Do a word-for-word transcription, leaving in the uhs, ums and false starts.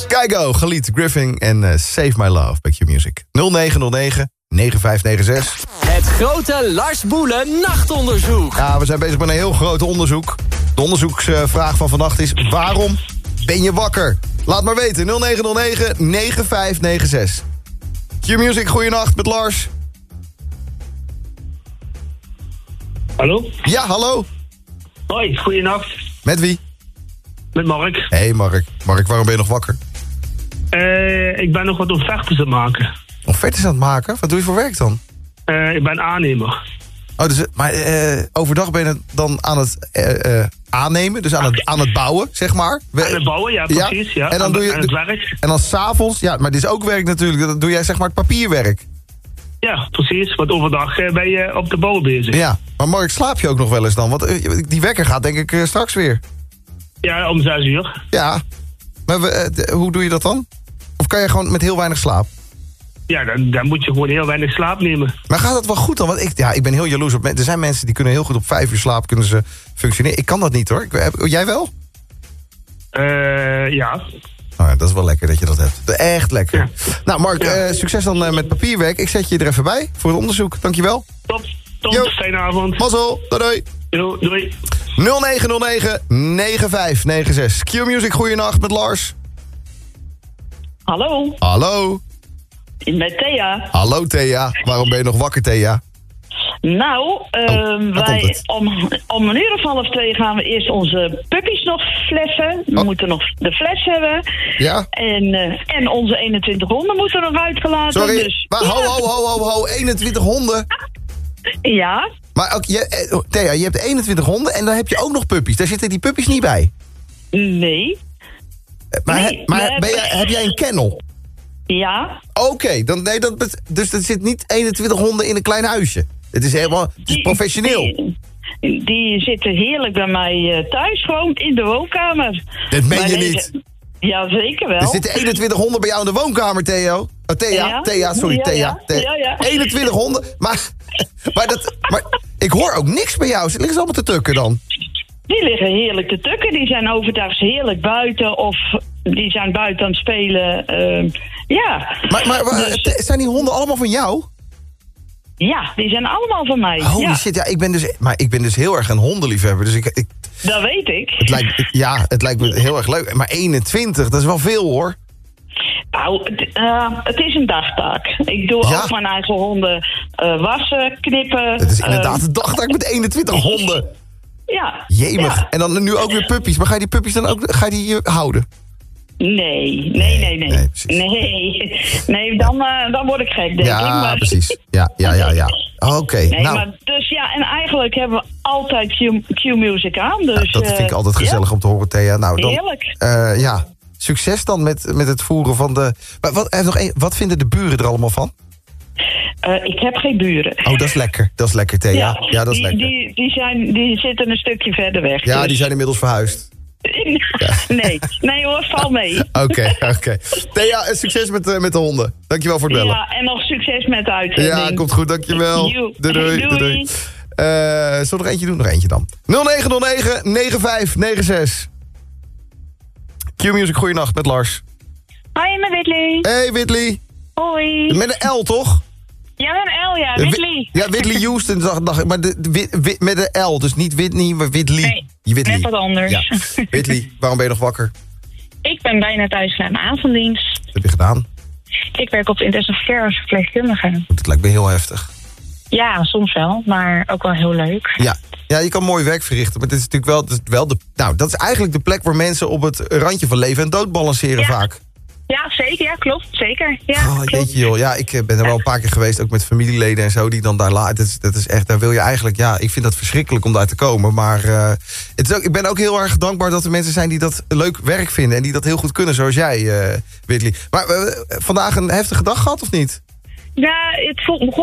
Skygo, Galit, Griffin en uh, Save My Love bij Q-Music. nul negen nul negen negen vijf negen zes. Het grote Lars Boelen nachtonderzoek. Ja, we zijn bezig met een heel groot onderzoek. De onderzoeksvraag van vannacht is: waarom ben je wakker? Laat maar weten, nul negen nul negen negen vijf negen zes. Q-Music, goeienacht met Lars. Hallo? Ja, hallo. Hoi, goeienacht. Met wie? Met Mark. Hé hey Mark. Mark, waarom ben je nog wakker? Uh, ik ben nog wat offertes aan het maken. Offertes aan het maken? Wat doe je voor werk dan? Uh, ik ben aannemer. Oh, dus, maar uh, overdag ben je dan aan het uh, uh, aannemen, dus aan het, aan het bouwen, zeg maar. Aan het bouwen, ja, precies. Ja. Ja. En dan aan, doe je aan het werk. En dan 's avonds, ja, maar dit is ook werk natuurlijk. Dan doe jij zeg maar het papierwerk. Ja, precies. Want overdag uh, ben je op de bouw bezig. Ja, maar Mark, slaap je ook nog wel eens dan? Want uh, die wekker gaat denk ik uh, straks weer. Ja, om zes uur. Ja, maar we, uh, de, hoe doe je dat dan? Of kan je gewoon met heel weinig slaap? Ja, dan, dan moet je gewoon heel weinig slaap nemen. Maar gaat dat wel goed dan? Want ik, ja, ik ben heel jaloers op mensen. Er zijn mensen die kunnen heel goed op vijf uur slaap kunnen ze functioneren. Ik kan dat niet hoor. Ik, heb, jij wel? Uh, ja. Oh ja, dat is wel lekker dat je dat hebt. Echt lekker. Ja. Nou Mark, ja. uh, succes dan uh, met papierwerk. Ik zet je er even bij voor het onderzoek. Dankjewel. Top, top. Yo. Fijne avond. Mazzel, doei doei. Yo, doei. nul negen nul negen negen vijf negen zes. Q-Music, goeienacht met Lars. Hallo, Hallo. met Thea. Hallo Thea. Waarom ben je nog wakker Thea? Nou, uh, Oh, daar komt wij het. om, om een uur of half twee gaan we eerst onze puppies nog flessen. We Oh. moeten nog de fles hebben. Ja? En, uh, en onze eenentwintig honden moeten nog uitgelaten. Sorry, Dus, maar ho, ho, ho, ho, ho, eenentwintig honden. Ja, Maar ook, je, eh, Thea, je hebt eenentwintig honden en dan heb je ook nog puppies. Daar zitten die puppies niet bij. nee, Eh, Maar, Nee, he- maar we ben hebben- jij, heb jij een kennel? ja. Oké, dan nee, dat bet- dus er zit niet eenentwintig honden in een klein huisje. Het is helemaal, het is Die- professioneel. Die, die zitten heerlijk bij mij uh, thuis, gewoon in de woonkamer. Dat meen Maar je deze- niet. Ja, zeker wel. Er zitten eenentwintig honden bij jou in de woonkamer, Theo. Oh, Thea, Ja. Thea, sorry, Ja, Thea. ja. Thea. Ja, ja. eenentwintig honden, maar, maar, dat, maar ik hoor ook niks bij jou. Ze liggen ze allemaal te tukken dan? Die liggen heerlijk te tukken. Die zijn overdags heerlijk buiten of die zijn buiten aan het spelen. Uh, ja. Maar, maar, maar, Dus- t- zijn die honden allemaal van jou? ja, die zijn allemaal van mij. Holy ja, shit, ja, ik ben dus, maar ik ben dus heel erg een hondenliefhebber. Dus ik, ik, dat weet ik. het, lijkt, ja, het lijkt me heel erg leuk. Maar eenentwintig, dat is wel veel hoor. Nou, het, uh, het is een dagtaak. Ik doe Ja. ook mijn eigen honden uh, wassen, knippen. Het is inderdaad uh, een dagtaak met eenentwintig honden. Ja. Jemig. Ja. En dan nu ook weer puppies. Maar ga je die puppies dan ook ga je die eh, houden? Nee, nee, nee, nee. nee, Nee, precies. nee, nee dan, uh, dan word ik gek, denk ik. Ja, Maar, precies. Ja, ja, ja, ja. Oké, Nee, nou, maar dus ja, en eigenlijk hebben we altijd Q- Q-music aan. Dus, dat vind ik uh, altijd gezellig ja, om te horen, Thea. Nou, dan, Heerlijk. eh, ja, succes dan met, met het voeren van de... Maar wat, even nog één, wat vinden de buren er allemaal van? Uh, ik heb geen buren. Oh, dat is lekker. Dat is lekker, Thea. Ja, dat is die, lekker. Die, die, zijn, die zitten een stukje verder weg. Ja, dus- die zijn inmiddels verhuisd. nee, nee hoor, val mee. Oké, oké. Thea, eh, succes met, eh, met de honden. Dankjewel voor het bellen. Ja, en nog succes met de uitzending. Ja, komt goed, dankjewel. Joe. Doei, doei. doei, Doei. doei. Uh, zullen we nog eentje doen? Nog eentje dan. nul negen nul negen negen vijf negen zes. Q-Music, goeienacht met Lars. Hoi, met Whitley. Hey Whitley. Hoi. Met een L, toch? Ja, met een L, ja. Ja, Whitley. Ja, Whitley Houston, dacht, dacht ik. Maar de, de, Wit- Wit- met een L, dus niet Whitney, maar Whitley. Nee, Whitley. net wat anders. Ja. Whitley, waarom ben je nog wakker? Ik ben bijna thuis naar mijn avonddienst. Wat heb je gedaan? Ik werk op de intensive care als verpleegkundige. Dat lijkt me heel heftig. Ja, soms wel, maar ook wel heel leuk. Ja. Ja, je kan mooi werk verrichten, maar dit is natuurlijk wel, dit is wel de... Nou, dat is eigenlijk de plek waar mensen op het randje van leven en dood balanceren Ja. vaak. Ja, zeker. Ja, klopt. Zeker. Ja, Oh, klopt. jeetje joh. Ja, ik eh, ben er wel een paar keer geweest, ook met familieleden en zo, die dan daar laten. Dat is, dat is echt, daar wil je eigenlijk, ja, ik vind dat verschrikkelijk om daar te komen. Maar uh, het is ook, ik ben ook heel erg dankbaar dat er mensen zijn die dat leuk werk vinden en die dat heel goed kunnen, zoals jij, uh, Whitley. Maar uh, vandaag een heftige dag gehad, of niet? Ja, het vo- begon